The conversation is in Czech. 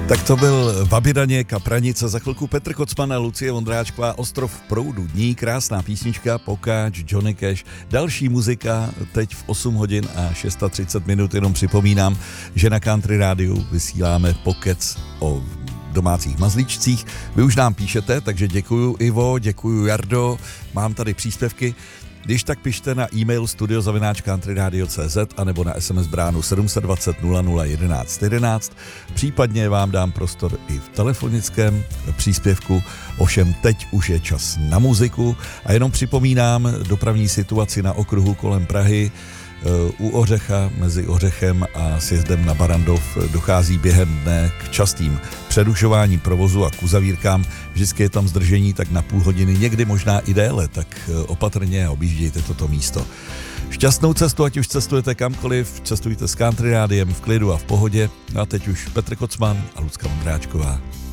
Tak to byl Vabidaněk a Pranice, za chvilku Petr Kocman a Lucie Vondráčková, Ostrov proudu dní, krásná písnička, Pokáč, Johnny Cash, další muzika teď v 8 hodin a 630 minut, jenom připomínám, že na Country Rádiu vysíláme pokec o domácích mazlíčcích. Vy už nám píšete, takže děkuju Ivo, děkuju Jardo, mám tady příspěvky. Když tak pište na e-mail studio@countryradio.cz anebo na SMS bránu 720 00 11 11. Případně vám dám prostor i v telefonickém příspěvku, ovšem teď už je čas na muziku a jenom připomínám dopravní situaci na okruhu kolem Prahy. U Ořecha, mezi Ořechem a sjezdem na Barandov dochází během dne k častým přerušováním provozu a k uzavírkám. Vždycky je tam zdržení tak na půl hodiny, někdy možná i déle, tak opatrně objíždějte toto místo. Šťastnou cestu, ať už cestujete kamkoliv, cestujte s Country Rádiem v klidu a v pohodě. A teď už Petr Kocman a Lucka Vondráčková.